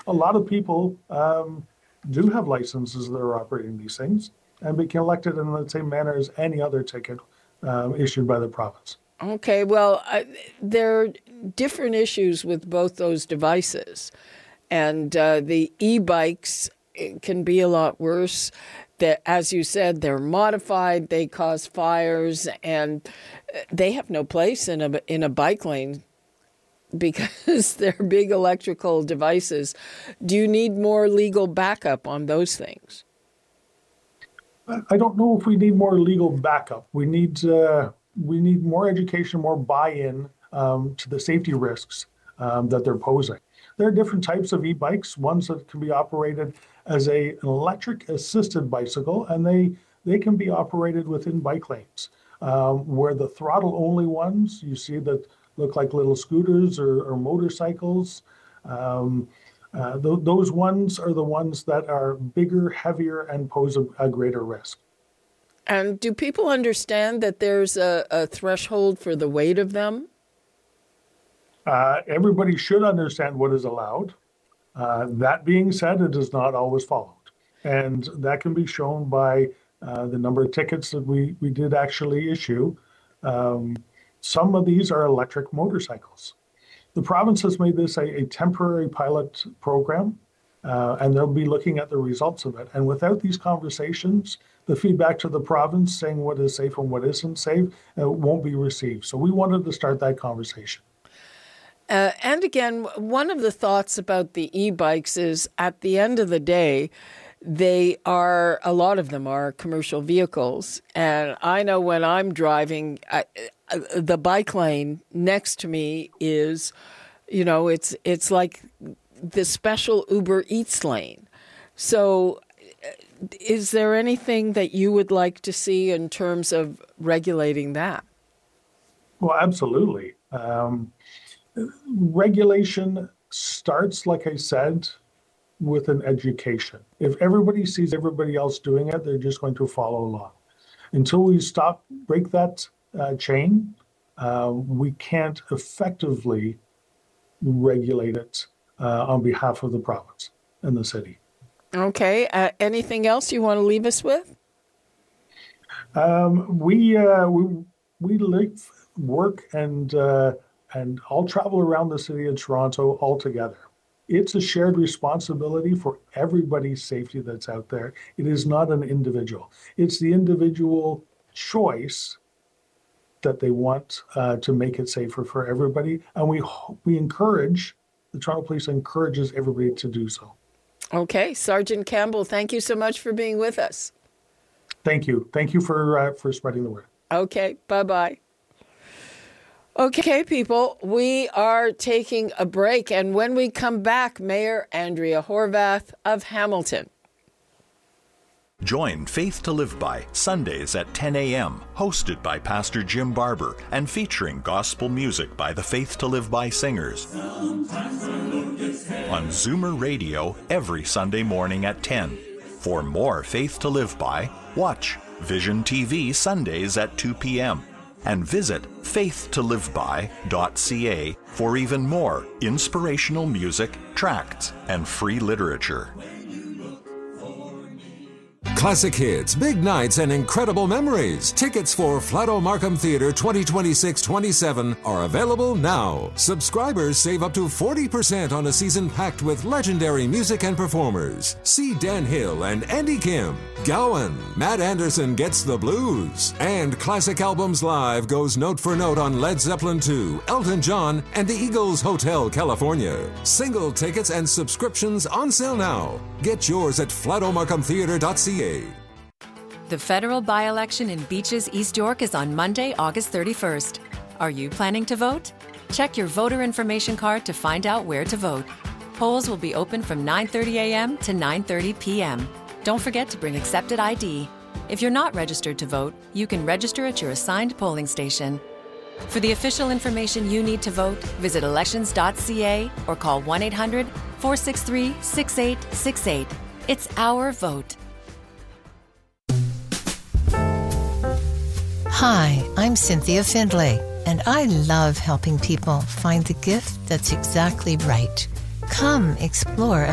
a lot of people do have licenses that are operating these things and be collected in the same manner as any other ticket issued by the province. Okay, well, there are different issues with both those devices. And the e-bikes can be a lot worse. As you said, they're modified, they cause fires, and they have no place in a bike lane because they're big electrical devices. Do you need more legal backup on those things? I don't know if we need more legal backup. We need more education, more buy-in to the safety risks that they're posing. There are different types of e-bikes, ones that can be operated as an electric assisted bicycle, and they can be operated within bike lanes. Where the throttle only ones, you see that look like little scooters or motorcycles. Those ones are the ones that are bigger, heavier, and pose a greater risk. And do people understand that there's a threshold for the weight of them? Everybody should understand what is allowed. That being said, it is not always followed. And that can be shown by the number of tickets that we did actually issue. Some of these are electric motorcycles. The province has made this a temporary pilot program, and they'll be looking at the results of it. And without these conversations, the feedback to the province saying what is safe and what isn't safe won't be received. So we wanted to start that conversation. And again, one of the thoughts about the e-bikes is at the end of the day, a lot of them are commercial vehicles. And I know when I'm driving, the bike lane next to me is, it's like the special Uber Eats lane. So is there anything that you would like to see in terms of regulating that? Well, absolutely. Regulation starts, like I said, with an education. If everybody sees everybody else doing it, they're just going to follow along. Until we break that chain, we can't effectively regulate it on behalf of the province and the city. Okay. Anything else you want to leave us with? We live, work, and I'll travel around the city of Toronto all together. It's a shared responsibility for everybody's safety that's out there. It is not an individual. It's the individual choice that they want to make it safer for everybody. And we encourage, the Toronto Police encourages everybody to do so. Okay. Sergeant Campbell, thank you so much for being with us. Thank you. Thank you for spreading the word. Okay. Bye-bye. Okay, people, we are taking a break. And when we come back, Mayor Andrea Horwath of Hamilton. Join Faith to Live By Sundays at 10 a.m., hosted by Pastor Jim Barber and featuring gospel music by the Faith to Live By singers. On Zoomer Radio every Sunday morning at 10. For more Faith to Live By, watch Vision TV Sundays at 2 p.m. and visit faithtoliveby.ca for even more inspirational music, tracts, and free literature. Classic hits, big nights, and incredible memories. Tickets for Flato Markham Theatre 2026-27 are available now. Subscribers save up to 40% on a season packed with legendary music and performers. See Dan Hill and Andy Kim, Gowan, Matt Anderson Gets the Blues, and Classic Albums Live goes note for note on Led Zeppelin II, Elton John, and the Eagles Hotel California. Single tickets and subscriptions on sale now. Get yours at flatomarkhamtheatre.ca. The federal by-election in Beaches, East York is on Monday, August 31st. Are you planning to vote? Check your voter information card to find out where to vote. Polls will be open from 9:30 a.m. to 9:30 p.m. Don't forget to bring accepted ID. If you're not registered to vote, you can register at your assigned polling station. For the official information you need to vote, visit elections.ca or call 1-800-463-6868. It's our vote. Hi, I'm Cynthia Findlay, and I love helping people find the gift that's exactly right. Come explore